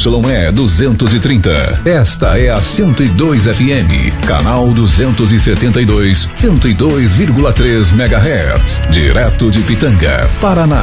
ZYE 230. Esta é a 102 FM, canal 272, 102,3 MHz, direto de Pitanga, Paraná.